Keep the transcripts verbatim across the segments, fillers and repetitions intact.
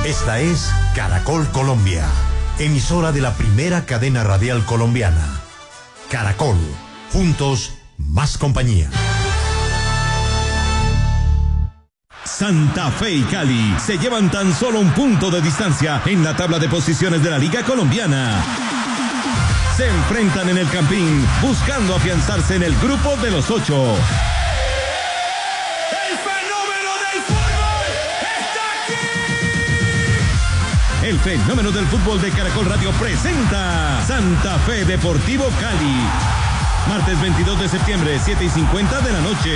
Esta es Caracol Colombia, emisora de la primera cadena radial colombiana. Caracol, juntos, más compañía. Santa Fe y Cali se llevan tan solo un punto de distancia en la tabla de posiciones de la Liga Colombiana. Se enfrentan en el Campín buscando afianzarse en el grupo de los ocho. ¡El fenómeno del fútbol está aquí! El fenómeno del fútbol de Caracol Radio presenta Santa Fe Deportivo Cali. Martes veintidós de septiembre, siete y cincuenta de la noche.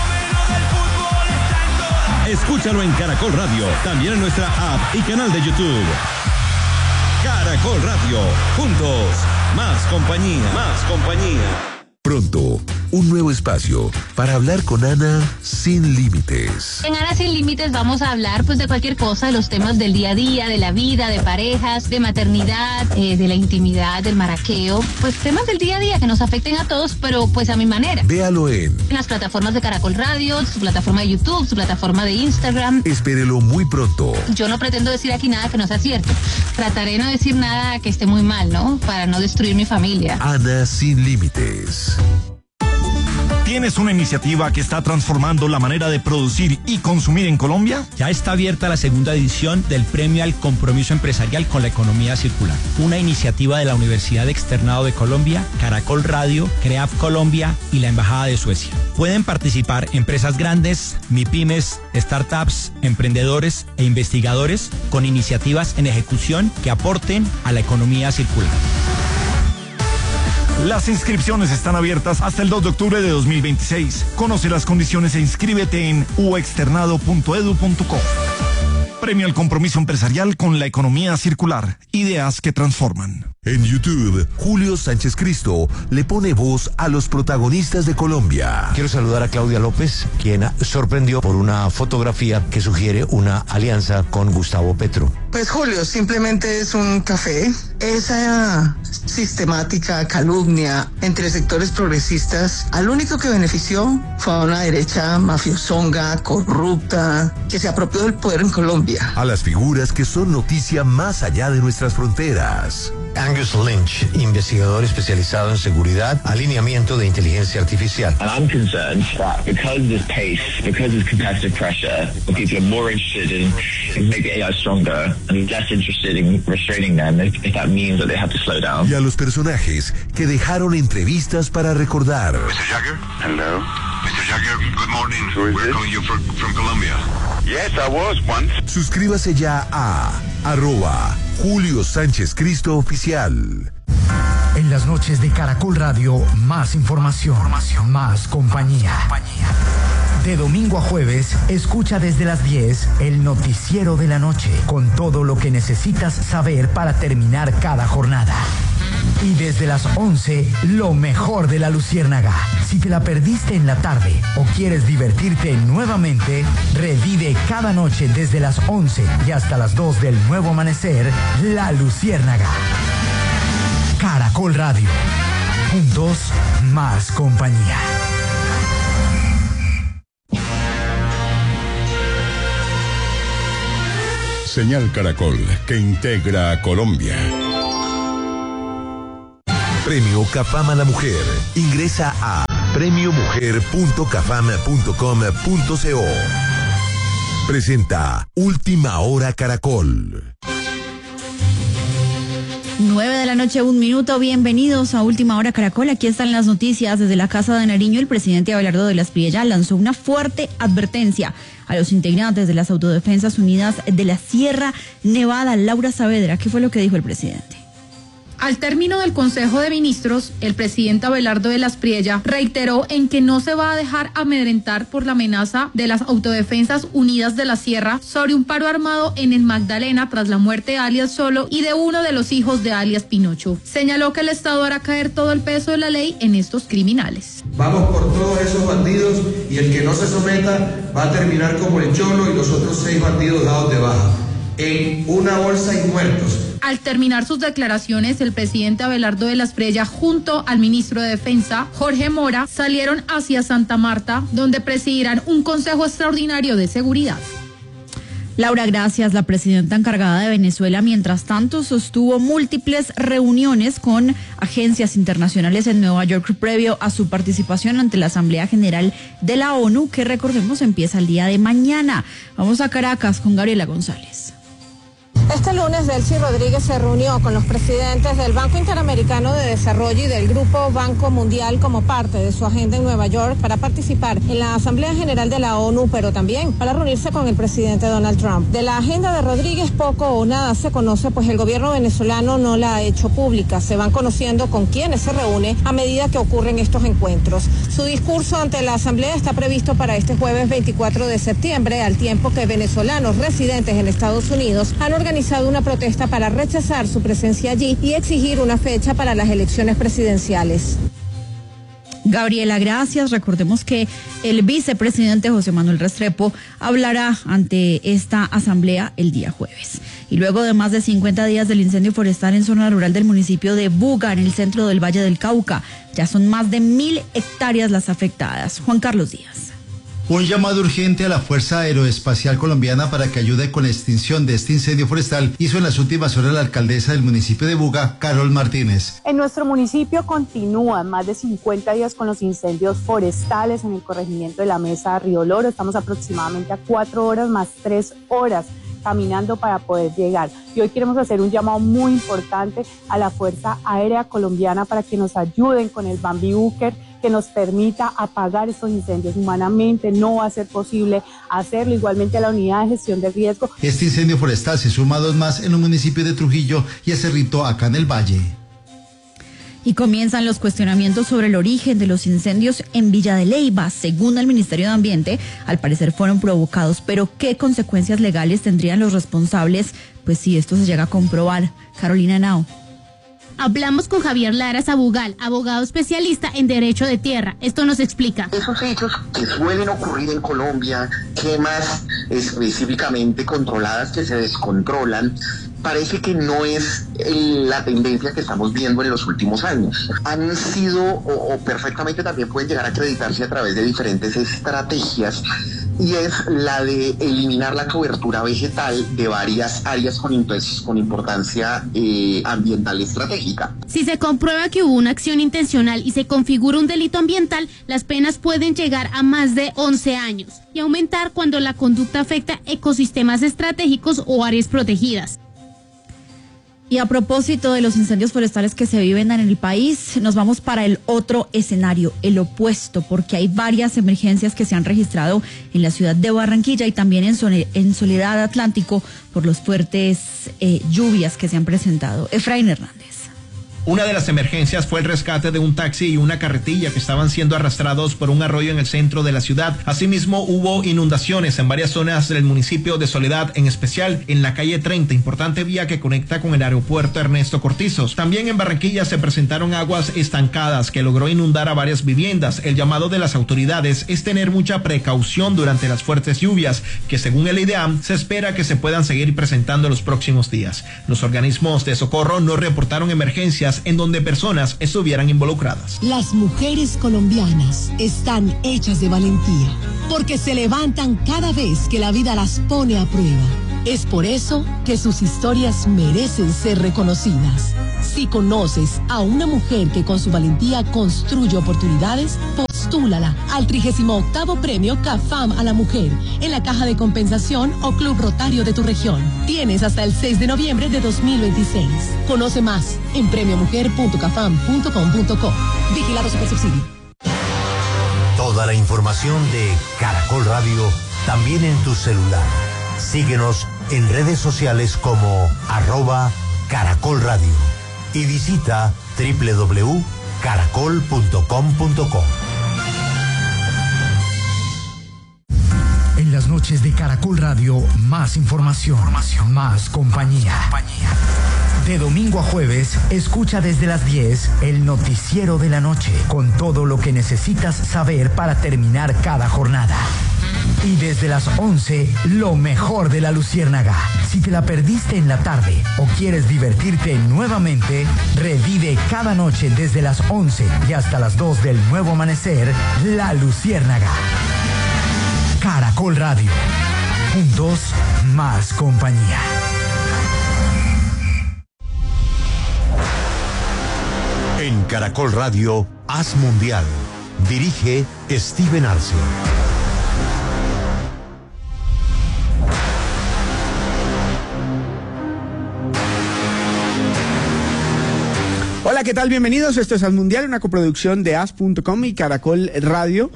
Escúchalo en Caracol Radio, también en nuestra app y canal de YouTube. Caracol Radio, juntos, más compañía, más compañía. Pronto, un nuevo espacio para hablar con Ana sin límites. En Ana sin límites vamos a hablar pues de cualquier cosa, de los temas del día a día, de la vida, de parejas, de maternidad, eh, de la intimidad, del maraqueo, pues temas del día a día que nos afecten a todos, pero pues a mi manera. Véalo en En las plataformas de Caracol Radio, su plataforma de YouTube, su plataforma de Instagram. Espérelo muy pronto. Yo no pretendo decir aquí nada que no sea cierto. Trataré de no decir nada que esté muy mal, ¿no? Para no destruir mi familia. Ana sin límites. ¿Tienes una iniciativa que está transformando la manera de producir y consumir en Colombia? Ya está abierta la segunda edición del Premio al Compromiso Empresarial con la Economía Circular, una iniciativa de la Universidad Externado de Colombia, Caracol Radio, CREAF Colombia y la Embajada de Suecia. Pueden participar empresas grandes, MIPYMES, startups, emprendedores e investigadores con iniciativas en ejecución que aporten a la economía circular. Las inscripciones están abiertas hasta el dos de octubre de dos mil veintiséis. Conoce las condiciones e inscríbete en u externado punto edu punto co. Premio al compromiso empresarial con la economía circular. Ideas que transforman. En YouTube, Julio Sánchez Cristo le pone voz a los protagonistas de Colombia. Quiero saludar a Claudia López, quien sorprendió por una fotografía que sugiere una alianza con Gustavo Petro. Pues Julio, simplemente es un café. Esa sistemática calumnia entre sectores progresistas, al único que benefició fue a una derecha mafiosonga, corrupta, que se apropió del poder en Colombia. A las figuras que son noticia más allá de nuestras fronteras. Angus Lynch, investigador especializado en seguridad, alineamiento de inteligencia artificial. And I'm concerned that because of this pace, because of competitive pressure, people are more interested in, in making A I stronger and less interested in restraining them if, if that means that they have to slow down. Y a los personajes que dejaron entrevistas para recordar. mister Jagger? Hello. mister Jagger, good morning. Who is We're this? calling you for, from Colombia. Yes, I was once. Suscríbase ya a arroba Julio Sánchez Cristo Oficial. En las noches de Caracol Radio, más información, información. más compañía. Más compañía. De domingo a jueves, escucha desde las diez el noticiero de la noche, con todo lo que necesitas saber para terminar cada jornada. Y desde las once, lo mejor de la Luciérnaga. Si te la perdiste en la tarde o quieres divertirte nuevamente, revive cada noche desde las once y hasta las dos del nuevo amanecer, La Luciérnaga. Caracol Radio. Juntos, más compañía. Señal Caracol, que integra a Colombia. Premio Cafam a la Mujer. Ingresa a premio mujer punto cafam punto com punto co. Presenta Última Hora Caracol. nueve de la noche, un minuto. Bienvenidos a Última Hora Caracol. Aquí están las noticias. Desde la Casa de Nariño, el presidente Abelardo de la Espriella lanzó una fuerte advertencia a los integrantes de las Autodefensas Unidas de la Sierra Nevada. Laura Saavedra, ¿qué fue lo que dijo el presidente? Al término del Consejo de Ministros, el presidente Abelardo de la Espriella reiteró en que no se va a dejar amedrentar por la amenaza de las Autodefensas Unidas de la Sierra sobre un paro armado en el Magdalena tras la muerte de alias Solo y de uno de los hijos de alias Pinocho. Señaló que el Estado hará caer todo el peso de la ley en estos criminales. Vamos por todos esos bandidos y el que no se someta va a terminar como el Cholo y los otros seis bandidos dados de baja. En una bolsa y muertos. Al terminar sus declaraciones, el presidente Abelardo de la Espriella junto al ministro de Defensa, Jorge Mora, salieron hacia Santa Marta, donde presidirán un consejo extraordinario de seguridad. Laura, gracias. La presidenta encargada de Venezuela, mientras tanto, sostuvo múltiples reuniones con agencias internacionales en Nueva York previo a su participación ante la Asamblea General de la ONU, que recordemos empieza el día de mañana. Vamos a Caracas con Gabriela González. Este lunes, Delcy Rodríguez se reunió con los presidentes del Banco Interamericano de Desarrollo y del Grupo Banco Mundial como parte de su agenda en Nueva York para participar en la Asamblea General de la ONU, pero también para reunirse con el presidente Donald Trump. De la agenda de Rodríguez poco o nada se conoce, pues el gobierno venezolano no la ha hecho pública. Se van conociendo con quienes se reúne a medida que ocurren estos encuentros. Su discurso ante la Asamblea está previsto para este jueves veinticuatro de septiembre, al tiempo que venezolanos residentes en Estados Unidos han organizado una protesta para rechazar su presencia allí y exigir una fecha para las elecciones presidenciales. Gabriela, gracias. Recordemos que el vicepresidente José Manuel Restrepo hablará ante esta asamblea el día jueves. Y luego de más de cincuenta días del incendio forestal en zona rural del municipio de Buga, en el centro del Valle del Cauca, ya son más de mil hectáreas las afectadas. Juan Carlos Díaz. Un llamado urgente a la Fuerza Aeroespacial Colombiana para que ayude con la extinción de este incendio forestal hizo en las últimas horas la alcaldesa del municipio de Buga, Carol Martínez. En nuestro municipio continúan más de cincuenta días con los incendios forestales en el corregimiento de la Mesa Río Loro. Estamos aproximadamente a cuatro horas más tres horas caminando para poder llegar. Y hoy queremos hacer un llamado muy importante a la Fuerza Aérea Colombiana para que nos ayuden con el Bambi Booker, que nos permita apagar estos incendios humanamente. No va a ser posible hacerlo. Igualmente a la unidad de gestión de riesgo. Este incendio forestal se suma a dos más en los municipios de Trujillo y a Cerrito, acá en el Valle. Y comienzan los cuestionamientos sobre el origen de los incendios en Villa de Leyva. Según el Ministerio de Ambiente, al parecer fueron provocados, pero ¿qué consecuencias legales tendrían los responsables? Pues si esto se llega a comprobar. Carolina Henao. Hablamos con Javier Lara Sabugal, abogado especialista en Derecho de Tierra. Esto nos explica. Esos hechos que suelen ocurrir en Colombia, quemas específicamente controladas que se descontrolan, parece que no es el, la tendencia que estamos viendo en los últimos años. Han sido, o, o perfectamente también pueden llegar a acreditarse a través de diferentes estrategias, y es la de eliminar la cobertura vegetal de varias áreas con, con importancia eh, ambiental estratégica. Si se comprueba que hubo una acción intencional y se configura un delito ambiental, las penas pueden llegar a más de once años y aumentar cuando la conducta afecta ecosistemas estratégicos o áreas protegidas. Y a propósito de los incendios forestales que se viven en el país, nos vamos para el otro escenario, el opuesto, porque hay varias emergencias que se han registrado en la ciudad de Barranquilla y también en, Sole- en Soledad Atlántico por los fuertes eh, lluvias que se han presentado. Efraín Hernández. Una de las emergencias fue el rescate de un taxi y una carretilla que estaban siendo arrastrados por un arroyo en el centro de la ciudad. Asimismo, hubo inundaciones en varias zonas del municipio de Soledad, en especial en la calle treinta, importante vía que conecta con el aeropuerto Ernesto Cortizos. También en Barranquilla se presentaron aguas estancadas que logró inundar a varias viviendas. El llamado de las autoridades es tener mucha precaución durante las fuertes lluvias, que según el IDEAM se espera que se puedan seguir presentando los próximos días. Los organismos de socorro no reportaron emergencias en donde personas estuvieran involucradas. Las mujeres colombianas están hechas de valentía, porque se levantan cada vez que la vida las pone a prueba. Es por eso que sus historias merecen ser reconocidas. Si conoces a una mujer que con su valentía construye oportunidades, postúlala al trigésimo octavo premio CAFAM a la mujer en la caja de compensación o Club Rotario de tu región. Tienes hasta el seis de noviembre de dos mil veintiséis. Conoce más en premio mujer punto cafam punto com punto co. Vigilado Supersubsidio. Toda la información de Caracol Radio también en tu celular. Síguenos en redes sociales como arroba Caracol Radio y visita doble u doble u doble u punto caracol punto com punto co. En las noches de Caracol Radio, más información, más compañía. De domingo a jueves, escucha desde las diez el noticiero de la noche, con todo lo que necesitas saber para terminar cada jornada. Y desde las once, lo mejor de la Luciérnaga. Si te la perdiste en la tarde o quieres divertirte nuevamente, revive cada noche desde las once y hasta las dos del nuevo amanecer, La Luciérnaga. Caracol Radio. Juntos, más compañía. En Caracol Radio, Haz Mundial. Dirige Steven Arce. Hola, ¿qué tal? Bienvenidos. Esto es Haz Mundial, una coproducción de haz punto com y Caracol Radio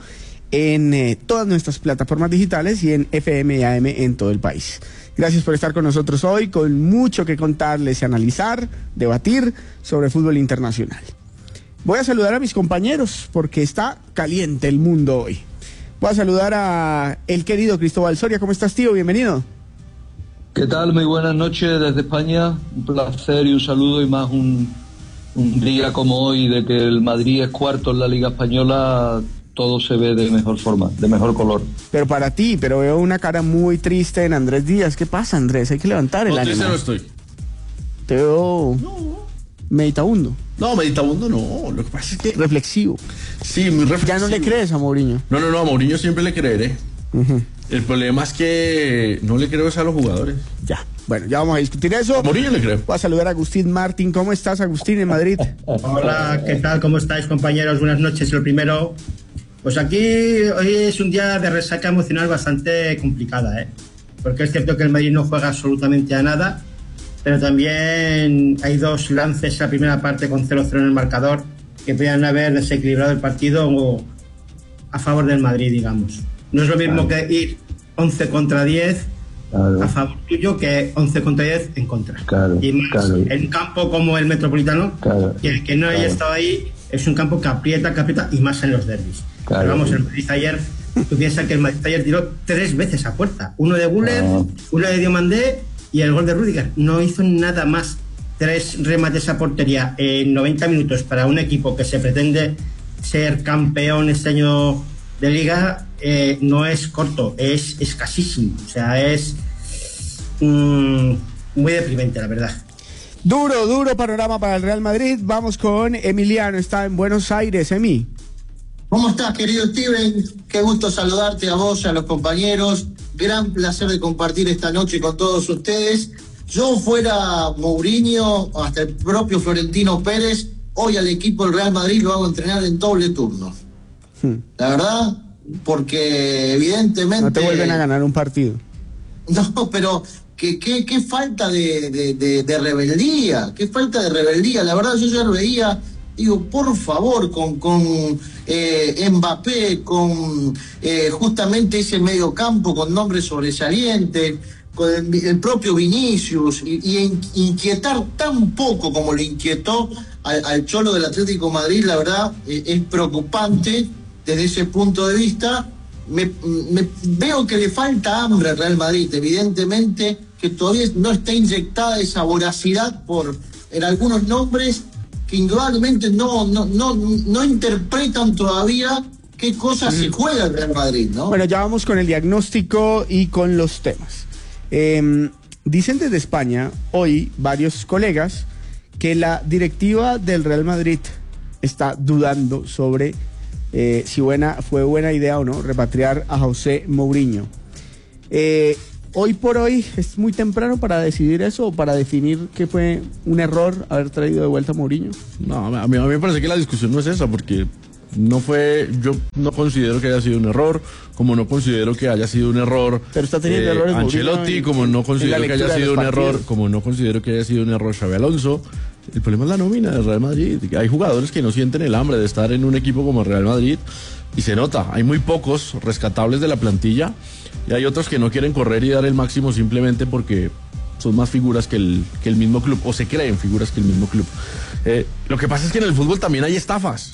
en eh, todas nuestras plataformas digitales y en F M y A M en todo el país. Gracias por estar con nosotros hoy, con mucho que contarles y analizar, debatir sobre fútbol internacional. Voy a saludar a mis compañeros porque está caliente el mundo hoy. Voy a saludar a el querido Cristóbal Soria. ¿Cómo estás, tío? Bienvenido. ¿Qué tal? Muy buenas noches desde España. Un placer y un saludo, y más un, un día como hoy de que el Madrid es cuarto en la Liga Española. Todo se ve de mejor forma, de mejor color. Pero para ti, pero veo una cara muy triste en Andrés Díaz. ¿Qué pasa, Andrés? Hay que levantar el no, ánimo. No, no estoy. Te veo... No. Meditabundo. No, meditabundo no. Lo que pasa es que... Reflexivo. Sí, muy reflexivo. ¿Ya no le crees a Mourinho? No, no, no, a Mourinho siempre le creeré. Uh-huh. El problema es que no le creo a los jugadores. Ya. Bueno, ya vamos a discutir eso. A Mourinho le creo. Voy a saludar a Agustín Martín. ¿Cómo estás, Agustín, en Madrid? Hola, ¿qué tal? ¿Cómo estáis, compañeros? Buenas noches. Lo primero, pues aquí hoy es un día de resaca emocional bastante complicada, ¿eh? Porque es cierto que el Madrid no juega absolutamente a nada, pero también hay dos lances en la primera parte con cero cero en el marcador que podrían haber desequilibrado el partido a favor del Madrid, digamos. No es lo mismo claro. que ir once contra diez claro. a favor tuyo que once contra diez en contra. Claro, y más claro. en un campo como el Metropolitano, claro, que, que no haya claro. estado ahí, es un campo que aprieta, que aprieta, y más en los derbis. Claro. Pero vamos, el Madrid ayer, tú piensas que el Madrid ayer tiró tres veces a puerta. Uno de Güler, ah. uno de Diomandé y el gol de Rüdiger. No hizo nada más. Tres remates a portería en noventa minutos para un equipo que se pretende ser campeón este año de Liga, eh, no es corto, es escasísimo. O sea, es mmm, muy deprimente, la verdad. Duro, duro panorama para el Real Madrid. Vamos con Emiliano, está en Buenos Aires. Emi. ¿Cómo estás, querido Steven? Qué gusto saludarte a vos y a los compañeros. Gran placer de compartir esta noche con todos ustedes. Yo fuera Mourinho, hasta el propio Florentino Pérez, hoy al equipo del Real Madrid lo hago entrenar en doble turno. Hmm. La verdad, porque evidentemente... No te vuelven a ganar un partido. No, pero qué que, que falta de, de, de, de rebeldía, qué falta de rebeldía. La verdad, yo ya lo veía, digo, por favor, con, con eh, Mbappé, con eh, justamente ese mediocampo con nombres sobresalientes, con el, el propio Vinicius, y, y inquietar tan poco como lo inquietó al, al Cholo del Atlético Madrid, la verdad, eh, es preocupante desde ese punto de vista. Me, me veo que le falta hambre al Real Madrid, evidentemente, que todavía no está inyectada esa voracidad por en algunos nombres que indudablemente no, no, no, no interpretan todavía qué cosas mm. se juega el Real Madrid, ¿no? Bueno, ya vamos con el diagnóstico y con los temas. Eh, dicen desde España hoy varios colegas que la directiva del Real Madrid está dudando sobre eh, si buena, fue buena idea o no repatriar a José Mourinho. Eh, hoy por hoy es muy temprano para decidir eso o para definir que fue un error haber traído de vuelta a Mourinho. No, a mí, a mí me parece que la discusión no es esa, porque no fue, yo no considero que haya sido un error, como no considero que haya sido un error pero está teniendo eh, errores Ancelotti, en, como no considero que haya sido un error, como no considero que haya sido un error Xabi Alonso. El problema es la nómina del Real Madrid. Hay jugadores que no sienten el hambre de estar en un equipo como el Real Madrid y se nota, hay muy pocos rescatables de la plantilla y hay otros que no quieren correr y dar el máximo simplemente porque son más figuras que el, que el mismo club, o se creen figuras que el mismo club. Eh, lo que pasa es que en el fútbol también hay estafas.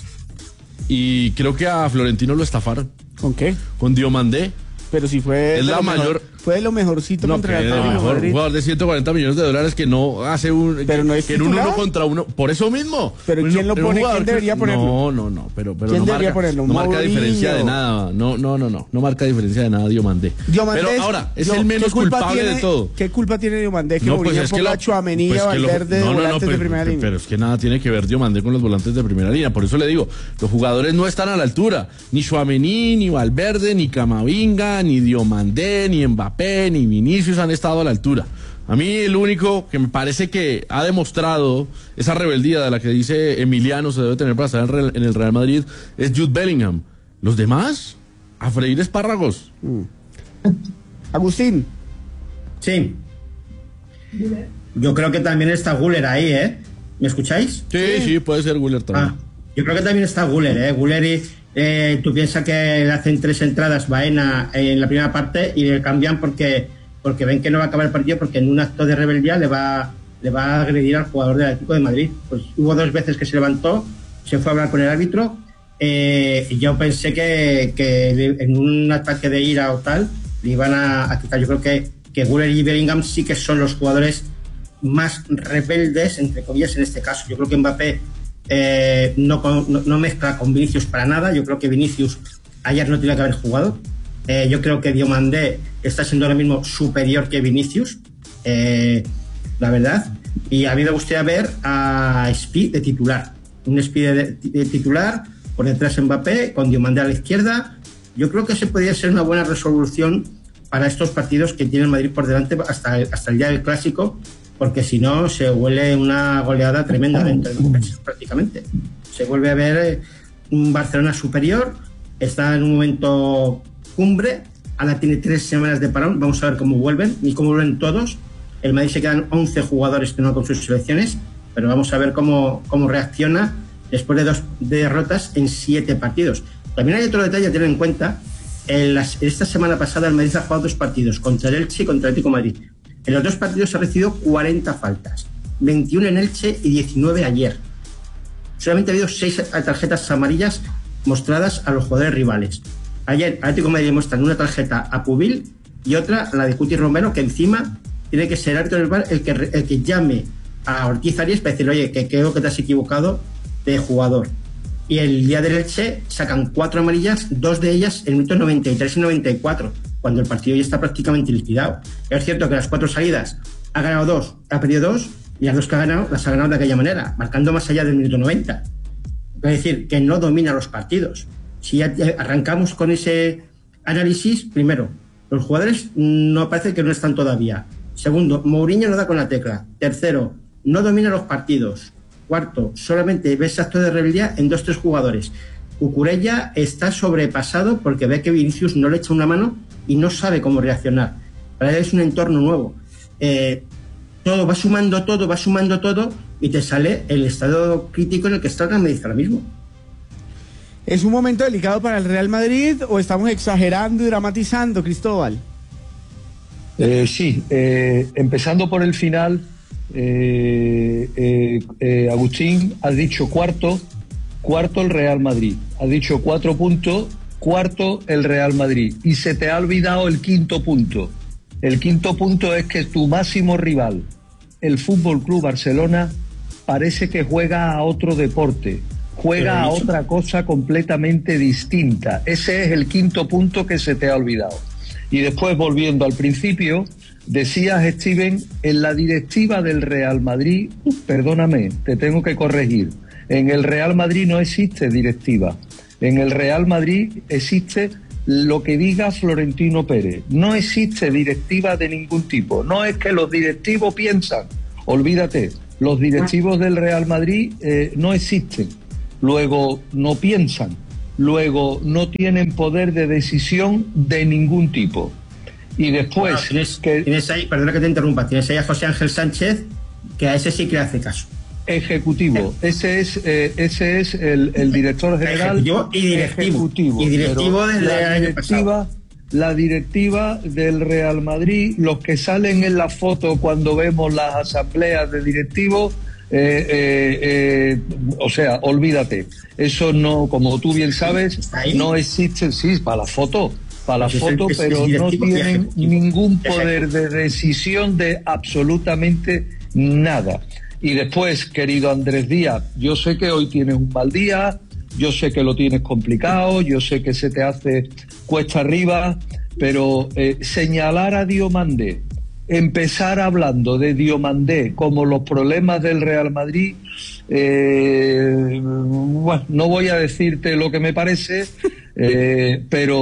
Y creo que a Florentino lo estafaron. ¿Con qué? Con Diomandé. Pero si fue es la mayor mejor, fue de lo mejorcito no, contra el Atlético Madrid. Un jugador de ciento cuarenta millones de dólares que no hace un pero no es que en un uno contra uno, por eso mismo. Pero un, quién lo pone, quién debería que, ponerlo. No, no, no, pero pero ¿quién no debería marca, ponerlo? no marca diferencia de nada. No, no, no, no, no marca diferencia de nada Diomandé. Diomandé pero es, ahora es yo, el menos culpable tiene, de todo. ¿Qué culpa tiene Diomandé? Que no, pues es que ponga Tchouaméni pues a Valverde no, no, de volantes no, pero, de primera pero, línea. Pero es que nada tiene que ver Diomandé con los volantes de primera línea. Por eso le digo, los jugadores no están a la altura. Ni Tchouaméni, ni Valverde, ni Camavinga, ni Diomandé, ni Mbappé. Mbappé ni Vinicius han estado a la altura. A mí el único que me parece que ha demostrado esa rebeldía de la que dice Emiliano se debe tener para estar en el Real Madrid es Jude Bellingham. Los demás, a freír espárragos. Mm. Agustín. Sí. Yo creo que también está Güler ahí, ¿eh? ¿Me escucháis? Sí, sí, sí puede ser Güler también. Ah, yo creo que también está Güler, ¿eh? Güler y... Eh, tú piensas que le hacen tres entradas Baena en la primera parte y le cambian porque porque ven que no va a acabar el partido, porque en un acto de rebeldía le va le va a agredir al jugador del Atlético de Madrid. Pues hubo dos veces que se levantó, se fue a hablar con el árbitro. Eh, y yo pensé que, que en un ataque de ira o tal le iban a, a quitar. Yo creo que, que Güler y Bellingham sí que son los jugadores más rebeldes, entre comillas, en este caso. Yo creo que Mbappé Eh, no, no, no mezcla con Vinicius para nada. Yo creo que Vinicius ayer no tenía que haber jugado. Eh, yo creo que Diomandé está siendo ahora mismo superior que Vinicius, eh, la verdad. Y a mí me gustaría ver a Spi de titular. Un Spi de, de titular, por detrás Mbappé, con Diomandé a la izquierda. Yo creo que ese podría ser una buena resolución para estos partidos que tiene el Madrid por delante hasta, hasta el día del Clásico, porque si no se huele una goleada tremenda dentro de los prácticamente. Se vuelve a ver un Barcelona superior, está en un momento cumbre, ahora tiene tres semanas de parón, vamos a ver cómo vuelven y cómo vuelven todos. El Madrid se quedan once jugadores que no con sus selecciones, pero vamos a ver cómo, cómo reacciona después de dos derrotas en siete partidos. También hay otro detalle a tener en cuenta. En las, esta semana pasada el Madrid ha jugado dos partidos, contra el Elche y contra el Atlético de Madrid. En los dos partidos ha recibido cuarenta faltas, veintiuno en Elche y diecinueve ayer. Solamente ha habido seis tarjetas amarillas mostradas a los jugadores rivales. Ayer Atlético de Madrid muestran una tarjeta a Pubil y otra a la de Cuti Romero, que encima tiene que ser el árbitro del V A R el que, el que llame a Ortiz Arias para decirle, oye, que creo que te has equivocado de jugador. Y el día del Elche sacan cuatro amarillas, dos de ellas en minutos noventa y tres y noventa y cuatro, cuando el partido ya está prácticamente liquidado. Es cierto que las cuatro salidas ha ganado dos, ha perdido dos, y las dos que ha ganado las ha ganado de aquella manera, marcando más allá del minuto noventa. Es decir, que no domina los partidos. Si arrancamos con ese análisis, primero, los jugadores no parece que no están todavía. Segundo, Mourinho no da con la tecla. Tercero, no domina los partidos. Cuarto, solamente ves acto de rebeldía en dos o tres jugadores. Cucurella está sobrepasado porque ve que Vinicius no le echa una mano y no sabe cómo reaccionar. Para él es un entorno nuevo. Eh, todo va sumando todo, va sumando todo y te sale el estado crítico en el que está el Real Madrid ahora mismo. ¿Es un momento delicado para el Real Madrid o estamos exagerando y dramatizando, Cristóbal? Eh, sí, eh, empezando por el final, eh, eh, eh, Agustín, has dicho cuarto, cuarto el Real Madrid, has dicho cuatro puntos, cuarto el Real Madrid, y se te ha olvidado el quinto punto. El quinto punto es que tu máximo rival, el Fútbol Club Barcelona, parece que juega a otro deporte, juega a otra cosa completamente distinta. Ese es el quinto punto que se te ha olvidado. Y después, volviendo al principio, decías, Steven, en la directiva del Real Madrid, perdóname, te tengo que corregir, en el Real Madrid no existe directiva. En el Real Madrid existe lo que diga Florentino Pérez. No existe directiva de ningún tipo. No es que los directivos piensan, olvídate, los directivos del Real Madrid eh, no existen. Luego no piensan, luego no tienen poder de decisión de ningún tipo. Y después... Bueno, tienes, que, tienes ahí, perdona que te interrumpa, tienes ahí a José Ángel Sánchez, que a ese sí que le hace caso. Ejecutivo, ese es eh, ese es el, el director general. Ejecutivo y directivo. Ejecutivo, y directivo del la año directiva, pasado. La directiva del Real Madrid, los que salen en la foto cuando vemos las asambleas de directivos, eh, eh, eh, o sea, olvídate. Eso no, como tú bien sabes, no existe, sí, para la foto, para la foto, pero no tienen ningún poder de decisión de absolutamente nada. Y después, querido Andrés Díaz, yo sé que hoy tienes un mal día, yo sé que lo tienes complicado, yo sé que se te hace cuesta arriba, pero eh, señalar a Diomandé, empezar hablando de Diomandé como los problemas del Real Madrid, eh, bueno, no voy a decirte lo que me parece, eh, pero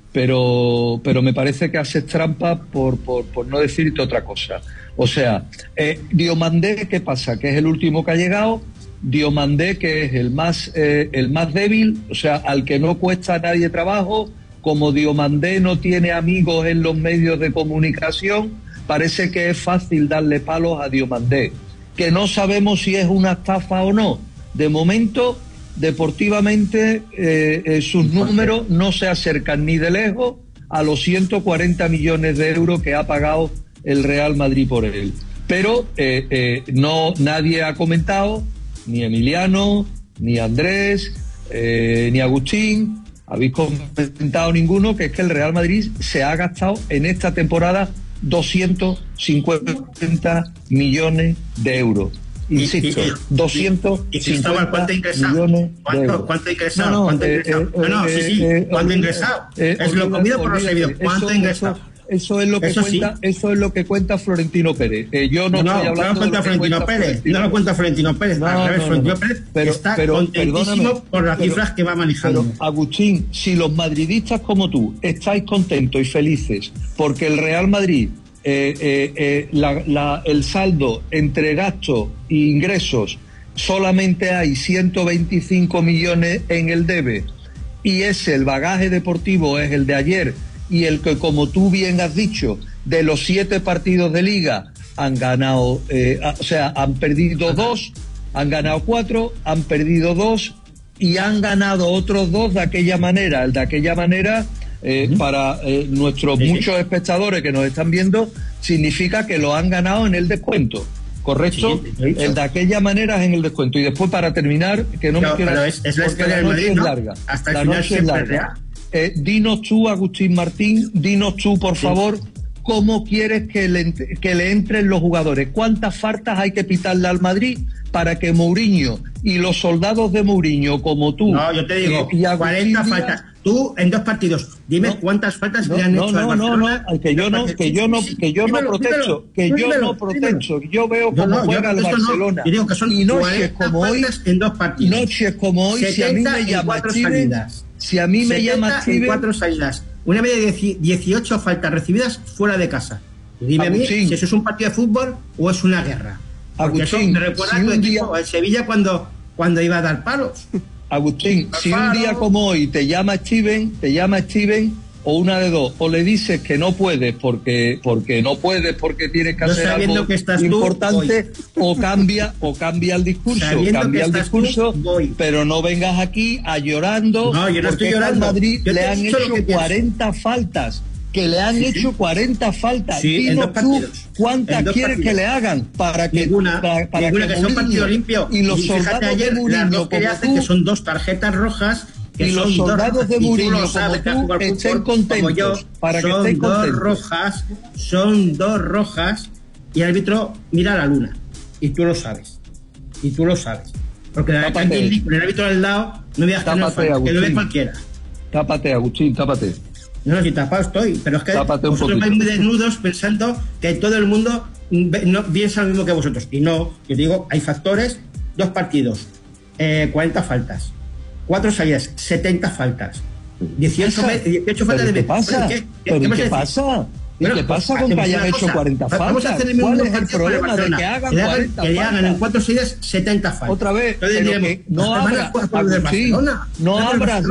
pero pero me parece que haces trampa por, por, por no decirte otra cosa. O sea, eh, Diomandé, ¿qué pasa? Que es el último que ha llegado. Diomandé, que es el más eh, el más débil, o sea, al que no cuesta a nadie trabajo. Como Diomandé no tiene amigos en los medios de comunicación, parece que es fácil darle palos a Diomandé, que no sabemos si es una estafa o no. De momento, deportivamente, eh, eh, sus números no se acercan ni de lejos a los ciento cuarenta millones de euros que ha pagado el Real Madrid por él. Pero eh, eh, no nadie ha comentado, ni Emiliano, ni Andrés, eh, ni Agustín, habéis comentado ninguno, que es que el Real Madrid se ha gastado en esta temporada doscientos cincuenta millones de euros. Insisto, doscientos cincuenta millones de euros. ¿Cuánto ha ingresado? No, no, ¿Cuánto ha ingresado? Eh, no, no, sí, sí, eh, ¿cuánto ha eh, ingresado? eh, es lo comido por lo servido. ¿Cuánto ha ingresado? Eso, eso es lo que eso cuenta, sí. eso es lo que cuenta Florentino Pérez. Eh, yo no, no, estoy hablando no cuenta de lo que Florentino cuenta Pérez, Florentino. no lo cuenta Florentino Pérez, No, al revés, no, Florentino no. Pérez Pero, está pero, contentísimo perdóname, por las pero, cifras que va manejando. Pero, Agustín, si los madridistas como tú estáis contentos y felices porque el Real Madrid, eh, eh, eh, la, la, el saldo entre gastos e ingresos, solamente hay ciento veinticinco millones en el debe, y ese, el bagaje deportivo, es el de ayer, y el que, como tú bien has dicho, de los siete partidos de liga han ganado, eh, o sea, han perdido dos, han ganado cuatro, han perdido dos y han ganado otros dos de aquella manera. El de aquella manera, eh, uh-huh. para eh, nuestros sí, muchos sí. espectadores que nos están viendo, significa que lo han ganado en el descuento. ¿Correcto? Sí, el de aquella manera es en el descuento. Y después, para terminar, que no, no me quiero... Pero es, es la historia del Madrid, ¿no? Larga. Hasta el la final noche siempre es larga. Eh, dinos tú, Agustín Martín, dinos tú, por sí. favor, cómo quieres que le, que le entren los jugadores. ¿Cuántas faltas hay que pitarle al Madrid para que Mourinho y los soldados de Mourinho, como tú... No, yo te digo, eh, y cuarenta faltas. Tú, en dos partidos, dime no, cuántas faltas no, le han no, hecho no, al Barcelona. No, no, que yo no, que yo no, que yo no protesto, que yo no protesto. Yo veo cómo no, juega el Barcelona. Yo digo que son y noches como hoy, en dos partidos. Noches como hoy, si a mí me llama Steven, si a mí me llama Steven, cuatro salidas, una media de dieciocho faltas recibidas fuera de casa. Dime Agustín, a mí si eso es un partido de fútbol o es una guerra. Porque Agustín, eso me recuerda si a tu equipo, día... el Sevilla, cuando, cuando iba a dar palos. Agustín, si un día como hoy te llama Steven, te llama Steven, o una de dos, o le dices que no puedes porque porque no puedes porque tienes que hacer algo que estás importante, tú, o cambia o cambia el discurso, sabiendo cambia el discurso, tú, pero no vengas aquí a llorando. No, yo no porque estoy llorando. Al Madrid yo le han hecho cuarenta pienso. faltas. Que le han sí, hecho sí. cuarenta faltas. Sí, Dinos tú cuántas quieres partidos. que le hagan para que ninguna, para, para ninguna que, que sea un partido limpio. Y los y soldados ayer, de Mourinho, que, hacen, que son dos tarjetas rojas. Que y son los soldados dos, de Mourinho, como sabes, tú, tú estén contentos. Yo, para que son estén dos contentos. rojas, son dos rojas, y el árbitro mira a la luna. Y tú lo sabes. Y tú lo sabes. Porque aquí, con el árbitro al lado, no me digas que no falta, que lo ve cualquiera. Tápate, Agustín, tápate. No, si tapado estoy, pero es que vosotros vais muy desnudos pensando que todo el mundo no piensa lo mismo que vosotros. Y no, yo digo, hay factores, dos partidos, eh, cuarenta faltas, cuatro salidas, setenta faltas, dieciocho, dieciocho faltas de... ¿Qué pasa? ¿Qué, qué, ¿Qué, ¿qué pasa? ¿Y bueno, qué pasa con que hayan hecho cuarenta faltas? Vamos a hacer el ¿Cuál es el problema de que hagan que cuarenta faltas? Que le hagan en cuatro salidas setenta faltas. Otra vez, entonces pero diremos, que no abras, Agustín, no abras...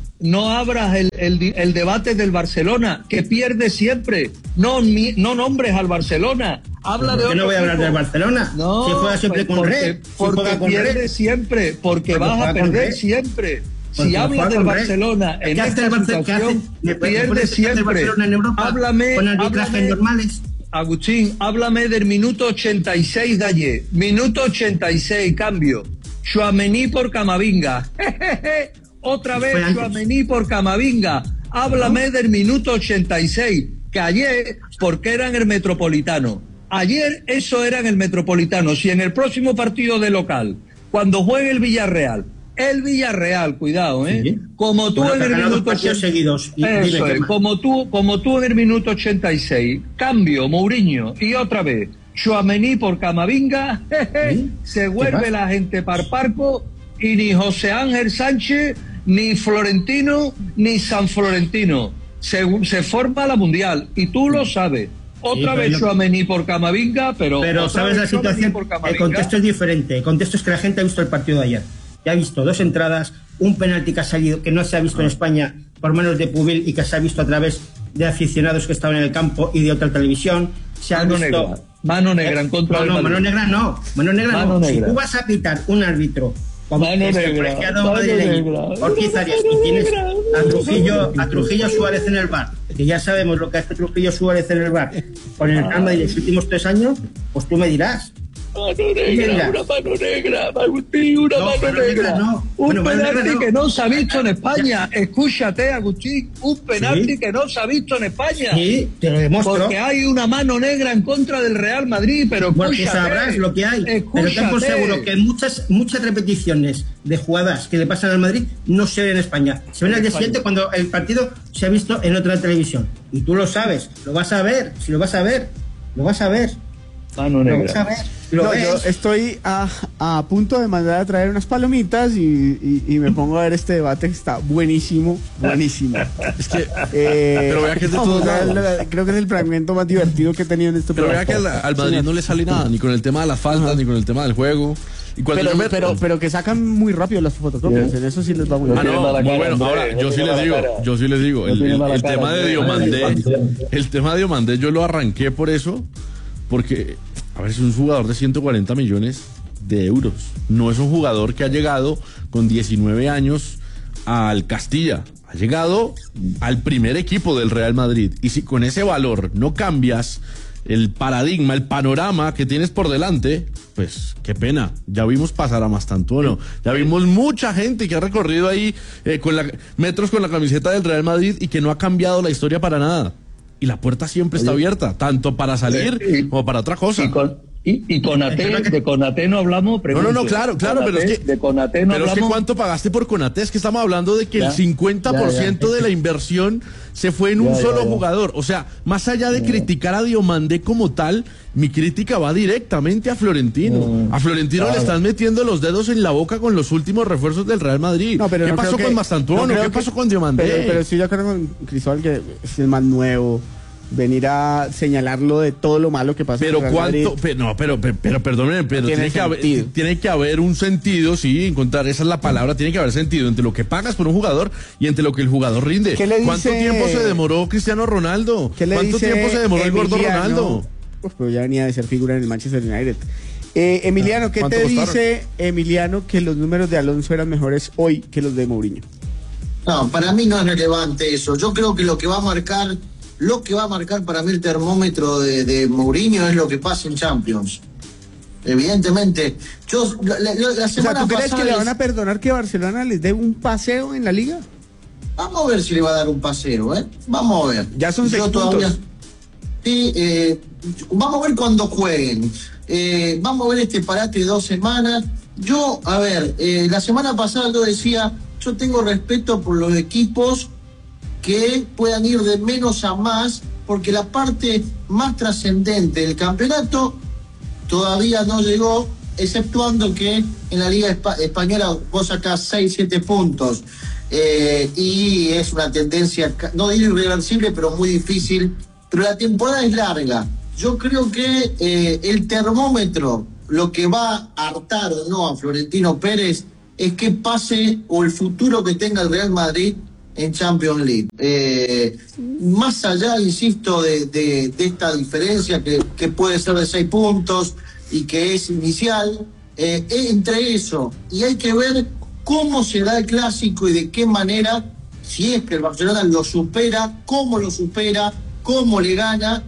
No abras el, el, el debate del Barcelona, que pierde siempre. No, mi, no nombres al Barcelona. Habla de otro. ¿Yo no voy a hablar del Barcelona? No, si juega siempre pues con porque, Red. Si porque con pierde Red. siempre, porque vas a perder siempre. Si hablas del Barcelona en esta situación, pierde siempre. Háblame, con arbitrajes normales. Agustín, háblame del minuto ochenta y seis de ayer. Minuto ochenta y seis, cambio. Tchouaméni por Camavinga. Otra vez Tchouaméni por Camavinga. Háblame ¿no? del minuto ochenta y seis, que ayer, porque era en el Metropolitano. Ayer eso era en el Metropolitano. Si en el próximo partido de local, cuando juegue el Villarreal, el Villarreal, cuidado, ¿eh? Sí. Como tú bueno, en el minuto ochenta y seis. Seguidos. Y, eso es, como tú, como tú en el minuto ochenta y seis. Cambio, Mourinho, y otra vez, Tchouaméni por Camavinga. ¿Sí? Se vuelve la gente parparco, y ni José Ángel Sánchez, ni Florentino, ni San Florentino. se, se forma la Mundial, y tú lo sabes. Otra sí, vez yo... Tchouaméni por Camavinga, pero... Pero sabes la situación, el contexto es diferente. El contexto es que la gente ha visto el partido de ayer. Ya ha visto dos entradas, un penalti que ha salido, que no se ha visto en España por manos de Pubil y que se ha visto a través de aficionados que estaban en el campo y de otra televisión. Se ha mano visto... negra, mano negra en contra no, del no, mano negra no, mano negra mano no. Negra. Si tú vas a pitar un árbitro como mano este negra, colegiado madrileño, Ortiz Arias, y tienes a Trujillo, a Trujillo Suárez en el bar, que ya sabemos lo que hace Trujillo Suárez en el bar con el Real Madrid en los últimos tres años, pues tú me dirás. Mano negra, una mano negra, Agustín, una no, mano, mano negra. No. Un Bueno, penalti no. que no se ha visto en España. Escúchate, Agustín, un penalti ¿Sí? que no se ha visto en España. Sí, te lo demuestro. Porque hay una mano negra en contra del Real Madrid, pero porque escúchate. Sabrás lo que hay. Escúchate. Pero ten por seguro que muchas, muchas repeticiones de jugadas que le pasan al Madrid no se ven en España. Se ven al día siguiente cuando el partido se ha visto en otra televisión. Y tú lo sabes, lo vas a ver, si lo vas a ver, lo vas a ver. Mano negra. Lo vas a ver. No, yo estoy a, a punto de mandar a traer unas palomitas y, y, y me pongo a ver este debate que está buenísimo, buenísimo. Es que, eh, pero vea que es de no, todos lados. Creo que es el fragmento más divertido que he tenido en este pero programa. Pero vea que al, al Madrid sí, no le sale nada, ni con el tema de las faltas, ni con el tema del juego. Y pero, me... pero, pero que sacan muy rápido las fotocopias, en eso sí les va muy bien. Ah, no, muy bueno. Ahora, yo sí les digo, yo sí les digo, el, el, el tema de Diomandé, el tema de Diomandé yo lo arranqué por eso, porque... A ver, es un jugador de ciento cuarenta millones de euros. No es un jugador que ha llegado con diecinueve años al Castilla. Ha llegado al primer equipo del Real Madrid. Y si con ese valor no cambias el paradigma, el panorama que tienes por delante, pues qué pena. Ya vimos pasar a Mastantuono. Ya vimos mucha gente que ha recorrido ahí eh, con la, metros con la camiseta del Real Madrid y que no ha cambiado la historia para nada. Y la puerta siempre está abierta, tanto para salir sí, como para otra cosa. Y con, y, y Konaté, de Konaté no hablamos. Pregunto. No, no, no, claro, claro, Konaté, pero es que, de Konaté no pero hablamos. es que ¿cuánto pagaste por Konaté? Es que estamos hablando de que ya, el cincuenta por ciento ya, ya. de la inversión se fue en ya, un solo ya, jugador. O sea, más allá de ya, criticar a Diomandé como tal, mi crítica va directamente a Florentino. Mm, a Florentino claro. le están metiendo los dedos en la boca con los últimos refuerzos del Real Madrid. No, pero ¿Qué no pasó con Mastantuono? No ¿Qué que, pasó con Diomandé? Pero, pero sí, yo creo con Cristóbal que es el más nuevo. Venir a señalarlo de todo lo malo que pasa pero en el Real cuánto Madrid. Pero, no pero pero, pero perdónenme pero tiene, tiene que haber tiene que haber un sentido, sí, encontrar esa es la palabra, tiene que haber sentido entre lo que pagas por un jugador y entre lo que el jugador rinde. ¿Qué le dice, ¿Cuánto tiempo se demoró Cristiano Ronaldo? ¿Qué le ¿Cuánto dice tiempo se demoró Emiliano? el gordo Ronaldo? Uf, pero ya venía de ser figura en el Manchester United. Eh, Emiliano, ¿qué te costaron? Dice Emiliano que los números de Alonso eran mejores hoy que los de Mourinho? No, para mí no es relevante eso. Yo creo que lo que va a marcar Lo que va a marcar para mí el termómetro de, de Mourinho es lo que pasa en Champions. Evidentemente. Yo, la, la, la semana o sea, ¿tú crees que les... le van les... a perdonar que Barcelona les dé un paseo en la Liga? Vamos a ver si le va a dar un paseo, ¿eh? Vamos a ver. Ya son seis puntos. Todavía... Sí, eh, vamos a ver cuando jueguen. Eh, vamos a ver este parate de dos semanas. Yo, a ver, eh, la semana pasada yo decía, yo tengo respeto por los equipos que puedan ir de menos a más, porque la parte más trascendente del campeonato todavía no llegó, exceptuando que en la Liga Espa- Española vos sacás seis, siete puntos, eh, y es una tendencia, no digo irreversible, pero muy difícil, pero la temporada es larga. Yo creo que eh, el termómetro, lo que va a hartar o no a Florentino Pérez, es que pase o el futuro que tenga el Real Madrid en Champions League. Eh, más allá, insisto, de, de, de esta diferencia que, que puede ser de seis puntos y que es inicial, eh, entre eso y hay que ver cómo será el clásico y de qué manera, si es que el Barcelona lo supera, cómo lo supera, cómo le gana.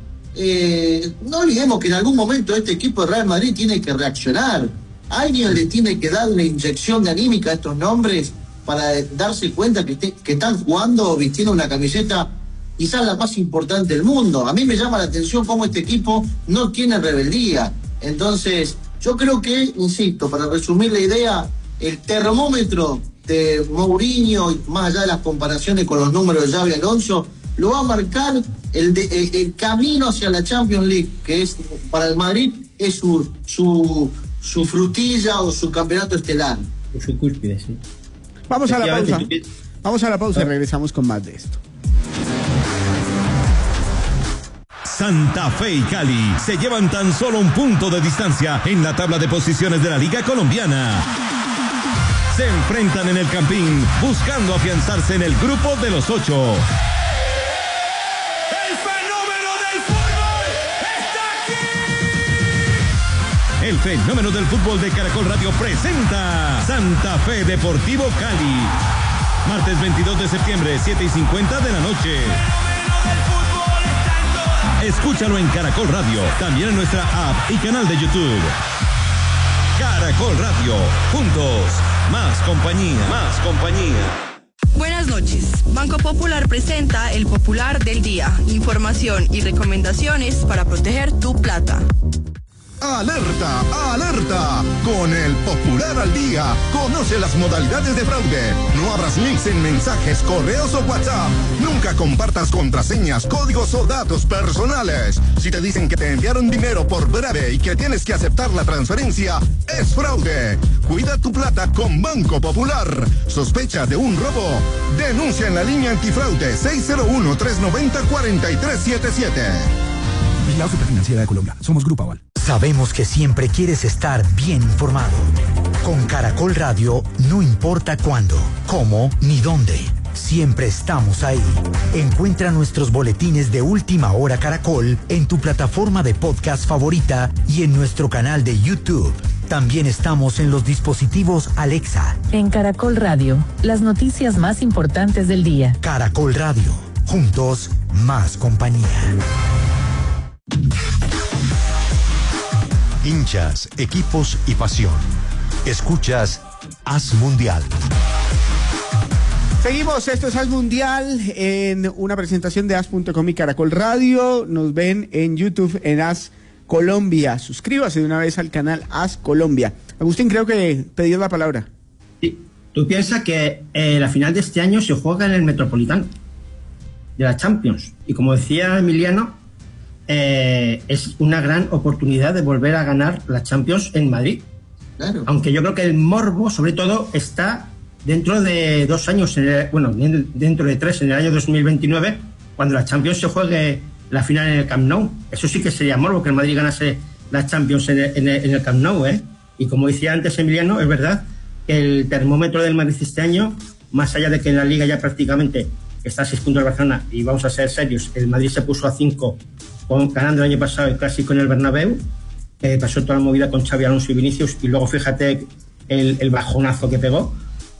Eh, no olvidemos que en algún momento este equipo de Real Madrid tiene que reaccionar. Alguien le tiene que dar una inyección de anímica a estos nombres para darse cuenta que, te, que están jugando vistiendo una camiseta quizás la más importante del mundo. A mí me llama la atención cómo este equipo no tiene rebeldía. Entonces, yo creo que, insisto, para resumir la idea, el termómetro de Mourinho, más allá de las comparaciones con los números de Xabi Alonso, lo va a marcar el, de, el, el camino hacia la Champions League, que es para el Madrid es su, su, su frutilla o su campeonato estelar. Su cúspide, sí. Vamos a la pausa. Vamos a la pausa y regresamos con más de esto. Santa Fe y Cali se llevan tan solo un punto de distancia en la tabla de posiciones de la Liga Colombiana. Se enfrentan en el Campín buscando afianzarse en el grupo de los ocho. ¡El fenómeno del fútbol está aquí! El fenómeno del fútbol de Caracol Radio presenta Santa Fe Deportivo Cali. Martes veintidós de septiembre, siete y cincuenta de la noche. Escúchalo en Caracol Radio, también en nuestra app y canal de YouTube. Caracol Radio, juntos, más compañía, más compañía. Buenas noches. Banco Popular presenta el Popular del Día. Información y recomendaciones para proteger tu plata. ¡Alerta! ¡Alerta! Con el Popular al Día, conoce las modalidades de fraude. No abras links en mensajes, correos o WhatsApp. Nunca compartas contraseñas, códigos o datos personales. Si te dicen que te enviaron dinero por breve y que tienes que aceptar la transferencia, es fraude. Cuida tu plata con Banco Popular. ¿Sospecha de un robo? Denuncia en la línea antifraude seis cero uno, tres nueve cero, cuatro tres siete siete. Vigilado Superfinanciera de Colombia. Somos Grupo Aval. Sabemos que siempre quieres estar bien informado. Con Caracol Radio, no importa cuándo, cómo ni dónde. Siempre estamos ahí. Encuentra nuestros boletines de Última Hora Caracol en tu plataforma de podcast favorita y en nuestro canal de YouTube. También estamos en los dispositivos Alexa. En Caracol Radio, las noticias más importantes del día. Caracol Radio, juntos, más compañía. Hinchas, equipos y pasión. Escuchas Haz Mundial. Seguimos, esto es Haz Mundial en una presentación de Haz punto com y Caracol Radio. Nos ven en YouTube en Haz Colombia. Suscríbase de una vez al canal Haz Colombia. Agustín, creo que pedías la palabra. Sí, tú piensas que eh, la final de este año se juega en el Metropolitano de la Champions. Y como decía Emiliano, Eh, es una gran oportunidad de volver a ganar la Champions en Madrid. Claro. Aunque yo creo que el morbo, sobre todo, está dentro de dos años, en el, bueno, dentro de tres, en el año dos mil veintinueve, cuando la Champions se juegue la final en el Camp Nou. Eso sí que sería morbo, que el Madrid ganase la Champions en el, en el, en el Camp Nou, ¿eh? Y como decía antes Emiliano, es verdad que el termómetro del Madrid este año, más allá de que en la Liga ya prácticamente está a seis puntos de Barcelona, y vamos a ser serios, el Madrid se puso a cinco ganando el año pasado el Clásico en el Bernabéu, eh, pasó toda la movida con Xavi Alonso y Vinicius, y luego fíjate el, el bajonazo que pegó,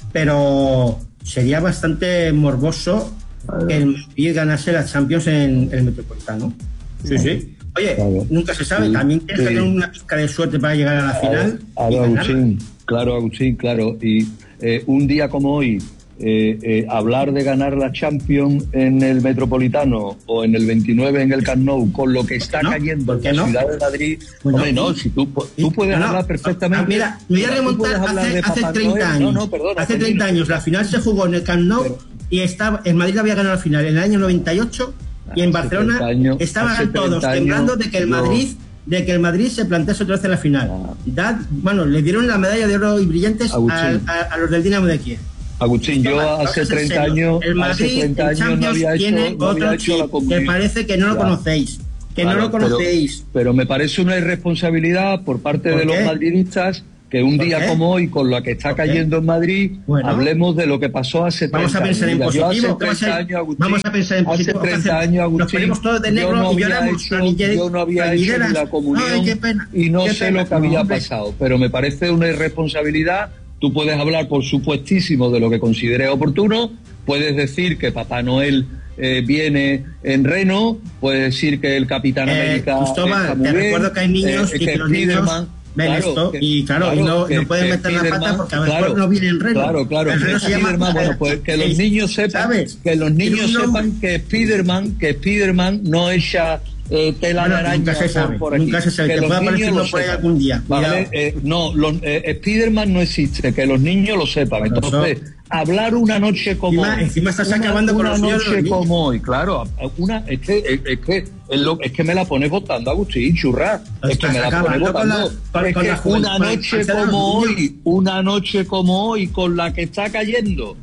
pero sería bastante morboso que el Madrid ganase la Champions en el Metropolitano. Sí, sí. Oye, claro, nunca se sabe, sí, también tienes sí. que tener una pizca de suerte para llegar a la final. Claro, Agustín, claro, Agustín, claro. Y eh, un día como hoy, Eh, eh, hablar de ganar la Champions en el Metropolitano o en el veintinueve en el Camp Nou, con lo que está ¿No? cayendo en la no? ciudad de Madrid, bueno, hombre, no, si tú, tú puedes no, hablar perfectamente. Mira, me voy a remontar hace, hace treinta años. No, no, perdona, hace treinta años, la final se jugó en el Camp Nou pero, y estaba, el Madrid había ganado la final en el año noventa y ocho y en Barcelona años, estaban todos temblando de que el Madrid yo... de que el Madrid se plantease otra vez en la final. Ah. Dad, bueno, le dieron la medalla de oro y brillantes a, a, a los del Dinamo de Kiev. Agustín, yo hace treinta años, el Madrid, hace treinta años no había hecho, no había hecho la comunión. Que parece que no lo conocéis, que claro, no lo conocéis. Pero, pero me parece una irresponsabilidad por parte ¿Por de los madridistas que un día qué? como hoy, con la que está cayendo en Madrid, bueno, hablemos de lo que pasó hace treinta años. Vamos a pensar en positivo. Vamos a pensar en positivo. Hace treinta años, Agustín, nos ponemos todos de negro no y lloramos. Yo no había hecho ni la comunión Ay, qué pena, y no qué sé pena, lo que había no, pasado, pero me parece una irresponsabilidad. Tú puedes hablar, por supuestísimo, de lo que consideres oportuno, puedes decir que Papá Noel eh, viene en reno, puedes decir que el Capitán eh, América Cristóbal, está muy te bien, recuerdo que hay niños eh, y que, que los niños ven claro, esto que, y claro, claro y no, que, no pueden meter la pata porque a lo mejor claro, no viene en reno. Claro, claro, el reno se llama, bueno, pues que los niños sepan, ¿sabes? que los niños sepan que Spiderman, que Spiderman no echa Eh, tela bueno, de araña nunca se sabe, por aquí. Nunca se sabe, que, que pueda aparecerlo por ahí algún día. Vale, eh, no, los, eh, Spiderman no existe, que los niños lo sepan. Bueno, Entonces, eso. hablar una noche como encima, hoy. Encima estás una, acabando con una los noche como hoy, claro. Una, es que, es, es que, es, lo, es que me la pones votando, Agustín, churra. Es que me la pones votando. La, es con que una noche como hoy, una noche como hoy, con la que está cayendo.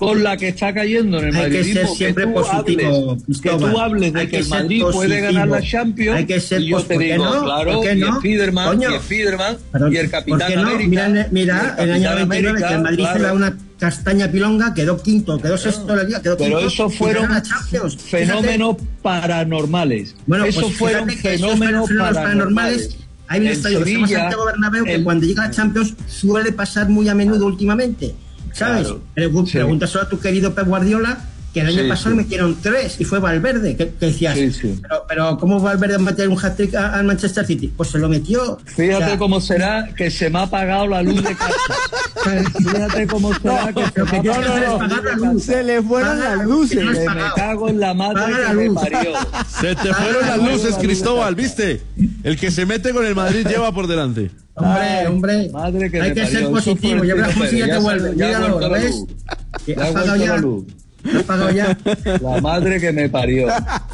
con la que está cayendo en el hay madridismo, que ser siempre que tú positivo, hables, Cristóbal. que tú hables de Hay que, que el ser Madrid puede positivo. ganar la Champions, Hay que ser y yo te positivo. digo, ¿Por qué no? claro, ¿Por qué y no? el Spiderman, Coño. y el Spiderman, Perdón, y el Capitán ¿por qué no? América. Mira, mira el, el año veintinueve América, que el Madrid claro. se da una castaña pilonga, quedó quinto, quedó sexto de la liga, quedó Pero quinto. esos fueron Champions. fenómenos Fíjate. paranormales. Bueno, esos pues fueron fíjate que esos fenómenos fenómenos paranormales. paranormales. Hay un En estadio que se llama Sevilla, Santiago Bernabéu que el- cuando llega a Champions suele pasar muy a menudo últimamente, ¿sabes? Claro, Pregu- sí. Pregúntaselo a tu querido Pep Guardiola, que el año Sí, pasado sí. metieron tres y fue Valverde, que, que decías, Sí, sí. Pero, pero ¿cómo Valverde meter un hat-trick a- al Manchester City? Pues se lo metió. Fíjate O sea, cómo será que se me ha apagado la luz de casa. Fíjate cómo será que se me ha que apagado tienes que la luz pagar de la casa. luz. Se le fueron Paga las la luces. luz, Que no me pagado. cago en la madre Paga que la me luz. parió. Se te fueron las luces, Cristóbal, ¿viste? El que se mete con el Madrid lleva por delante. Hombre, hombre, Madre que hay me que parió. ser Eso positivo. fue Ya el verás cómo Tino sigue Pérez, te ya vuelve. se- ya ha Míralo, vuelto ¿lo la ves? luz. Que Ya has ha pagado vuelto ya. la luz. ¿Has pagado ya? La madre que me parió.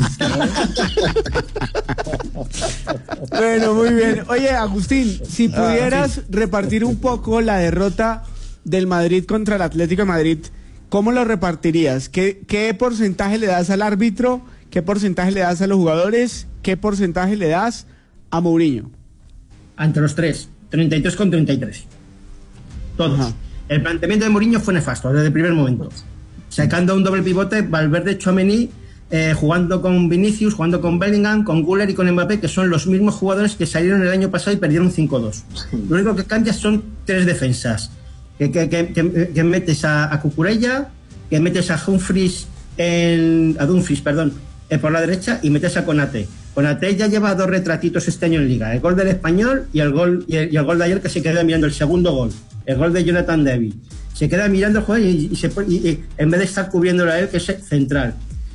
Bueno, muy bien. Oye, Agustín, si pudieras repartir un poco la derrota del Madrid contra el Atlético de Madrid, ¿cómo lo repartirías? ¿Qué, qué porcentaje le das al árbitro? ¿Qué porcentaje le das a los jugadores? ¿Qué porcentaje le das a Mourinho? Ante los tres, treinta y tres con treinta y tres. Todos. Ajá. El planteamiento de Mourinho fue nefasto desde el primer momento. Sacando un doble pivote, Valverde, Tchouaméni, eh, jugando con Vinicius, jugando con Bellingham, con Güler y con Mbappé, que son los mismos jugadores que salieron el año pasado y perdieron cinco dos. Lo único que cambia son tres defensas. Que, que, que, que, que metes a, a Cucurella, que metes a Humphries, en, a Dumfries, perdón, eh, por la derecha, y metes a Konate. Konate ya lleva dos retratitos este año en Liga, el gol del Español y el gol, y el, y el gol de ayer, que se queda mirando el segundo gol, el gol de Jonathan David. Se queda mirando el juego y, y, se, y, y en vez de estar cubriéndolo a él, que es central.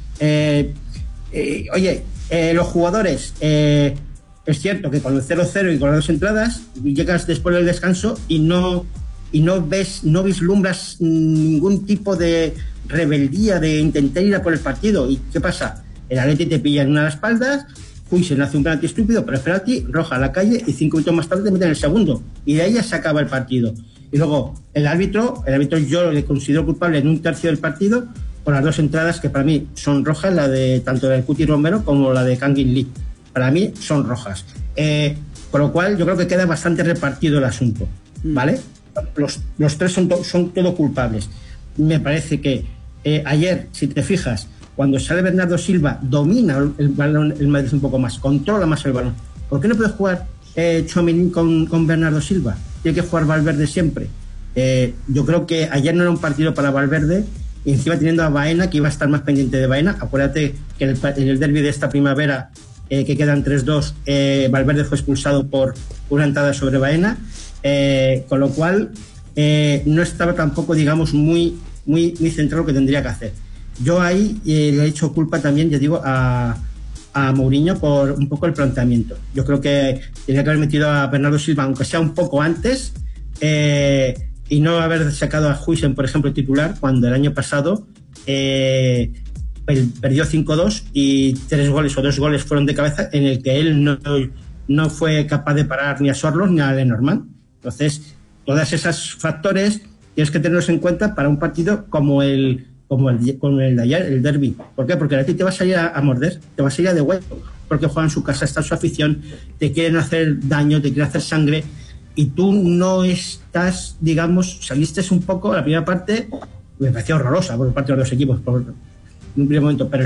Eh, eh, oye, eh, los jugadores, eh, es cierto que con el cero cero y con las dos entradas, llegas después del descanso y no, y no ves, no vislumbras ningún tipo de rebeldía de intentar ir a por el partido. ¿Y qué pasa? El Atleti te pilla en una de las espaldas, Huijsen hace un penalti estúpido, pero es penalti, roja a la calle y cinco minutos más tarde te meten el segundo. Y de ahí ya se acaba el partido. Y luego, el árbitro, el árbitro yo le considero culpable en un tercio del partido por las dos entradas que para mí son rojas, la de tanto del Cuti Romero como la de Kangin Lee. Para mí son rojas. Eh, con lo cual, yo creo que queda bastante repartido el asunto, ¿vale? Los, los tres son, to, son todo culpables. Me parece que eh, ayer, si te fijas, cuando sale Bernardo Silva, domina el balón, el Madrid un poco más, controla más el balón. ¿Por qué no puede jugar eh, Tchouaméni con, con Bernardo Silva? Tiene que jugar Valverde siempre. Eh, yo creo que ayer no era un partido para Valverde, y encima teniendo a Baena, que iba a estar más pendiente de Baena. Acuérdate que en el, en el derbi de esta primavera, eh, que quedan tres dos, eh, Valverde fue expulsado por una entrada sobre Baena, eh, con lo cual eh, no estaba tampoco, digamos, muy, muy, muy centrado lo que tendría que hacer. Yo ahí eh, le he hecho culpa también, ya digo, a, a Mourinho por un poco el planteamiento. Yo creo que tenía que haber metido a Bernardo Silva, aunque sea un poco antes, eh, y no haber sacado a Huijsen, por ejemplo, titular, cuando el año pasado eh, perdió cinco dos y tres goles o dos goles fueron de cabeza, en el que él no, no fue capaz de parar ni a Sorlos ni a Lenormand. Entonces, todos esos factores tienes que tenerlos en cuenta para un partido como el como el, como el de ayer, el derbi. ¿Por qué? Porque a ti te vas a ir a, a morder, te vas a ir a de hueco, porque juegan en su casa, está su afición, te quieren hacer daño, te quieren hacer sangre, y tú no estás, digamos, saliste un poco, la primera parte me pareció horrorosa por parte de los dos equipos, por, en un primer momento, pero